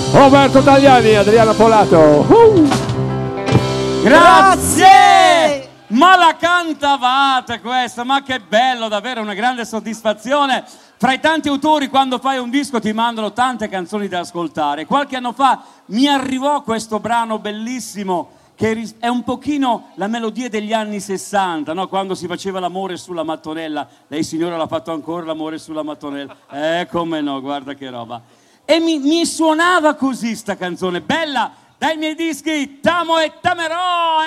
Roberto Tagliani, Adriano Polato. Grazie! Ma la cantavate questa, ma che bello, davvero una grande soddisfazione. Fra i tanti autori, quando fai un disco ti mandano tante canzoni da ascoltare. Qualche anno fa mi arrivò questo brano bellissimo che è un pochino la melodia degli anni 60, no? Quando si faceva l'amore sulla mattonella. Lei signora l'ha fatto ancora l'amore sulla mattonella? Come no, guarda che roba. E mi suonava così sta canzone, bella, dai miei dischi Tamo e Tamerò.